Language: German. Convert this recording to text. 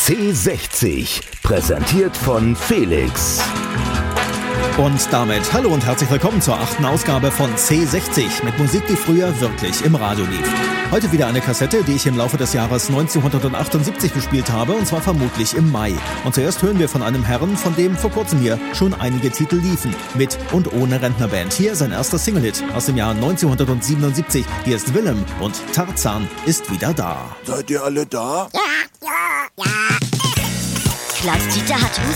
C60, präsentiert von Felix. Und damit hallo und herzlich willkommen zur 8. Ausgabe von C60 mit Musik, die früher wirklich im Radio lief. Heute wieder eine Kassette, die ich im Laufe des Jahres 1978 gespielt habe, und zwar vermutlich im Mai. Und zuerst hören wir von einem Herrn, von dem vor kurzem hier schon einige Titel liefen. Mit und ohne Rentnerband. Hier sein erster Single-Hit aus dem Jahr 1977. Hier ist Willem und Tarzan ist wieder da. Seid ihr alle da? Ja. Klaus-Dieter hat